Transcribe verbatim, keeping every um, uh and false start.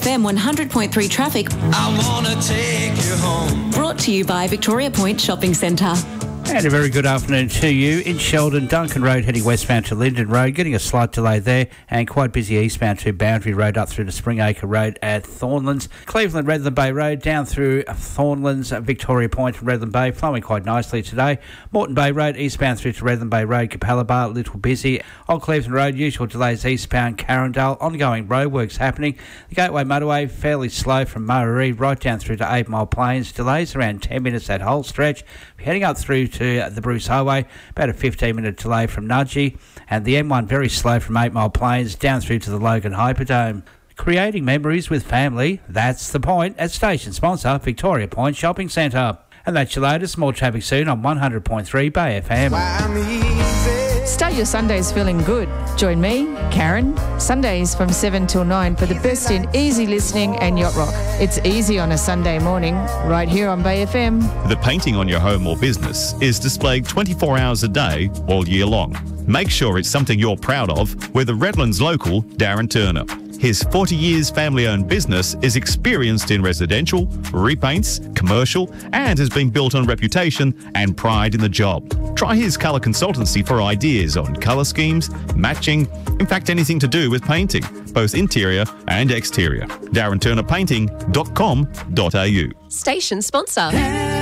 F M one hundred point three traffic. I wanna take you home. Brought to you by Victoria Point Shopping Centre. And a very good afternoon to you. In Sheldon, Duncan Road heading westbound to Linden Road, getting a slight delay there, and quite busy eastbound to Boundary Road up through to Springacre Road at Thornlands. Cleveland, Redland Bay Road down through Thornlands, Victoria Point and Redland Bay, flowing quite nicely today. Moreton Bay Road eastbound through to Redland Bay Road, Capella Bar, a little busy. On Cleveland Road, usual delays eastbound Carindale, ongoing roadworks happening. The Gateway Motorway fairly slow from Murray right down through to Eight Mile Plains. Delays around ten minutes that whole stretch. Heading up through to the Bruce Highway, about a fifteen minute delay from Nudgee, and the M one very slow from Eight Mile Plains down through to the Logan Hyperdome. Creating memories with family, that's the point, at station sponsor Victoria Point Shopping Centre. And that's your latest. More traffic soon on one hundred point three Bay F M. Start your Sundays feeling good. Join me, Karen, Sundays from seven till nine for the best in easy listening and yacht rock. It's easy on a Sunday morning, right here on Bay F M. The painting on your home or business is displayed twenty-four hours a day, all year long. Make sure it's something you're proud of with the Redlands local, Darren Turner. His forty years family-owned business is experienced in residential, repaints, commercial, and has been built on reputation and pride in the job. Try his colour consultancy for ideas on colour schemes, matching, in fact anything to do with painting, both interior and exterior. darren turner painting dot com dot a u. Station sponsor.